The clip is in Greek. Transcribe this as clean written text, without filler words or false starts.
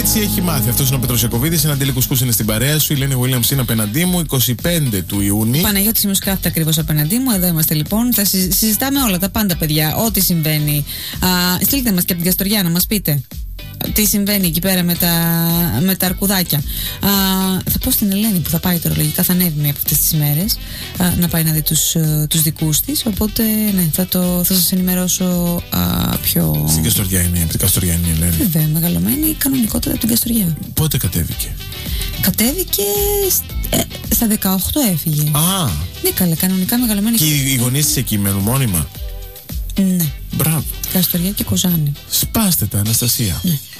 Έτσι έχει μάθει. Αυτός είναι ο Πέτρος Ιακωβίδης. Ένα Αντέλη Κουσκούς είναι στην παρέα σου. Η Ελένη Williams είναι απέναντί μου. 25 του Ιούνιου. Παναγιώτης Μιους κάθεται ακριβώς απέναντί μου. Εδώ είμαστε λοιπόν. Θα συζητάμε όλα τα πάντα, παιδιά. Ό,τι συμβαίνει. Στείλτε μας και από την Καστοριά να μας πείτε τι συμβαίνει εκεί πέρα με τα αρκουδάκια. Θα πω στην Ελένη που θα πάει τώρα, λογικά θα ανέβει μία από αυτές τις ημέρες να πάει να δει τους δικούς της. Οπότε ναι, θα σας ενημερώσω πιο. Στην Καστοριά είναι, από την Καστοριά είναι η Ελένη. Βέβαια, μεγαλωμένη κανονικότητα από την Καστοριά. Πότε κατέβηκε? Κατέβηκε στα 18 έφυγε. Ναι, καλά, κανονικά μεγαλωμένη. Και οι γονείς της εκεί μένουν μόνιμα? Ναι. Μπράβο. Καστοριά και Κοζάνη. Σπάστε τα, Αναστασία. Ναι.